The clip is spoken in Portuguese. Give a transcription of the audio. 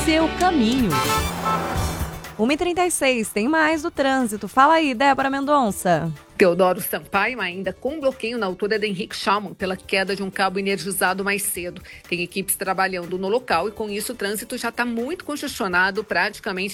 seu caminho. 1h36, tem mais do trânsito. Fala aí, Débora Mendonça. Teodoro Sampaio ainda com bloqueio na altura da Henrique Schaumann pela queda de um cabo energizado mais cedo. Tem equipes trabalhando no local e com isso o trânsito já está muito congestionado praticamente